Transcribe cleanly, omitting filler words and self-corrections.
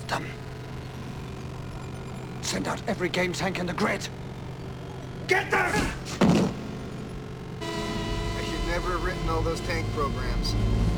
them. Send out every game tank in the grid. Get them! I should never have written all those tank programs.